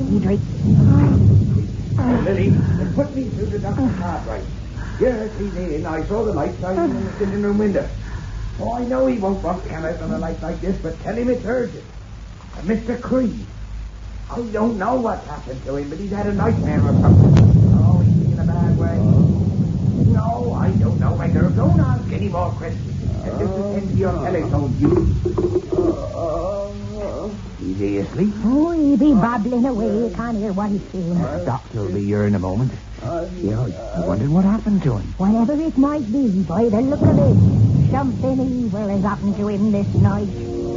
he drinks. Lily, put me through to Dr. Cartwright. Yes, he's in. I saw the light shining in the sitting room window. Oh, I know he won't want to come out on a light like this, but tell him it's urgent. And Mr. Creed. I don't know what's happened to him, but he's had a nightmare or something. Oh, he's in a bad way. No, I don't know, my girl. Don't ask any more questions. And just attend to your telephone duty. Is he asleep? Oh, he'll be babbling away. You can't hear what he's saying. The doctor will be here in a moment. Yeah, I wondered what happened to him. Whatever it might be, by the look of it, something evil has happened to him this night.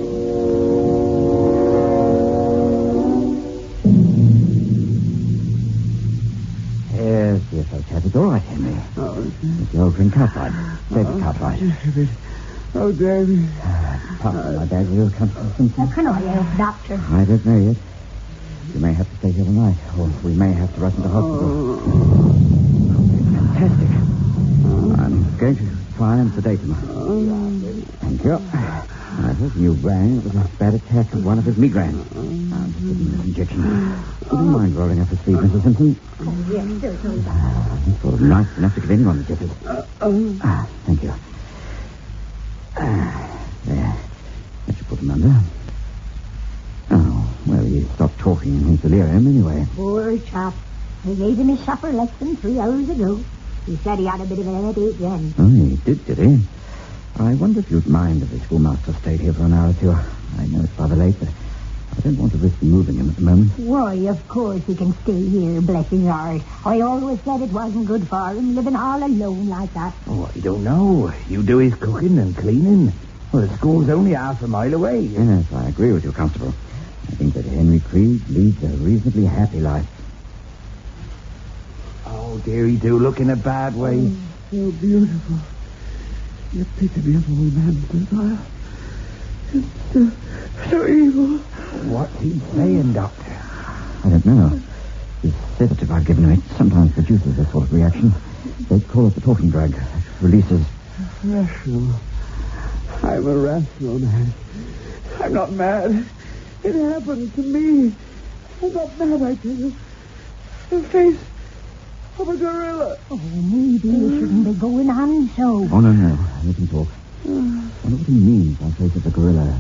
Yes, okay. It's all right, Henry. It's your old friend Cartwright. David Cartwright. Oh, David. Pardon my bag. Will you come to something? Can I help, Doctor? I don't know yet. You may have to stay here tonight, or we may have to rush into hospital. Fantastic. I'm going to try and sedate him. Thank you. I thought you rang. It was a bad attack of one of his migraines. I'm just giving this injection. Would you mind rolling up his sleeve, Mrs. Simpson? Oh, yes, certainly. It's sort of nice enough to give anyone the jitters. Thank you. There. That should put him under. Oh, well, he stopped talking in his delirium anyway. Poor chap. I gave him his supper less than 3 hours ago. He said he had a bit of an headache then. Oh, he did he? I wonder if you'd mind if the schoolmaster stayed here for an hour or two. I know it's rather late, but I don't want to risk moving him at the moment. Why, of course he can stay here, bless his heart. I always said it wasn't good for him, living all alone like that. Oh, I don't know. You do his cooking and cleaning. Well, the school's only half a mile away. Yes, I agree with you, Constable. I think that Henry Creed leads a reasonably happy life. Oh, dear, he do look in a bad way. So beautiful. You pity me of all men, desire. It's so evil. What's he saying, Doctor? I don't know. The sedative I've given him, it sometimes produces this sort of reaction. They call it the talking drug. It releases... Rational. I'm a rational man. I'm not mad. It happened to me. I'm not mad, I tell you. The face of a gorilla. Oh, maybe you shouldn't be going on so. Oh, no. We can talk. I wonder what he means by face of a gorilla.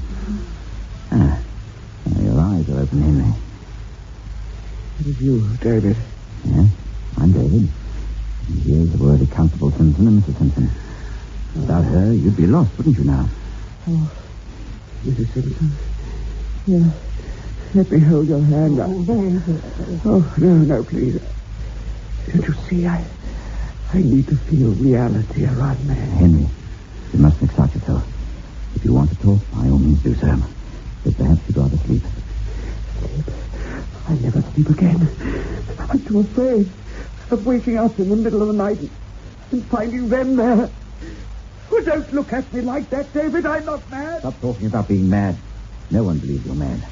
Your eyes are open, Henry. It is you, David. Yes, I'm David. And here's the worthy Constable Simpson and Mrs. Simpson. Without her, you'd be lost, wouldn't you now? Oh, Mrs. Simpson. Yeah. Let me hold your hand. Oh, very good. Oh, no, please. Don't you see, I need to feel reality around me. Henry, you mustn't excite yourself. If you want to talk, by all means do so. But perhaps you'd rather sleep. Sleep? I'll never sleep again. I'm too afraid of waking up in the middle of the night and finding them there. Oh, don't look at me like that, David. I'm not mad. Stop talking about being mad. No one believes you're mad.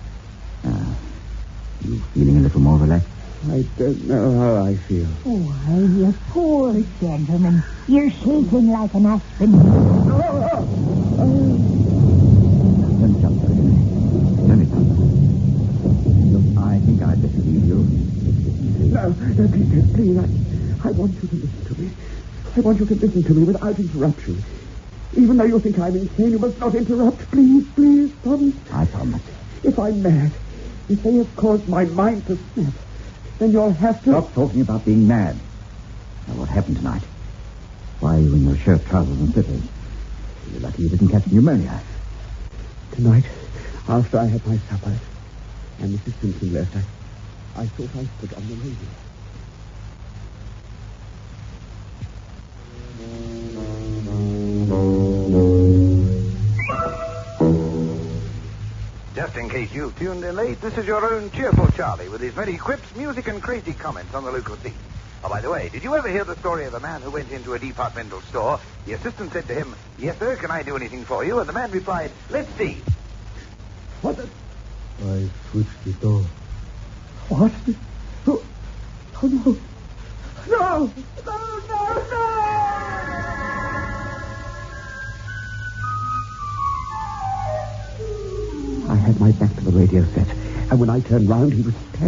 You feeling a little more relaxed? I don't know how I feel. Why, you poor gentleman. You're shaking like an aspen. Don't jump there, Henry. It's only thunder. Look, I think I'd better leave you. No, please. I want you to listen to me. I want you to listen to me without interruption. Even though you think I'm insane, you must not interrupt. Please, promise. I promise. If I'm mad, if they have caused my mind to snap, then you'll have to... Stop talking about being mad. Now, what happened tonight? Why are you in your shirt, trousers, and slippers? You're lucky you didn't catch pneumonia. Tonight, after I had my supper, and Mrs. Simpson left, I thought I stood on the radio. Just in case you've tuned in late, this is your own cheerful Charlie with his many quips, music, and crazy comments on the local scene. Oh, by the way, did you ever hear the story of a man who went into a departmental store? The assistant said to him, "Yes, sir, can I do anything for you?" And the man replied, "Let's see." What the... I switched it off. What? Oh, no. No! I had my back to the radio set, and when I turned round, he was